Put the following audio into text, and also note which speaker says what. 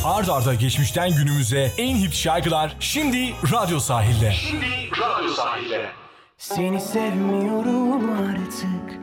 Speaker 1: Ard arda geçmişten günümüze en hit şarkılar şimdi Radyo Sahil'de.
Speaker 2: Seni sevmiyorum artık.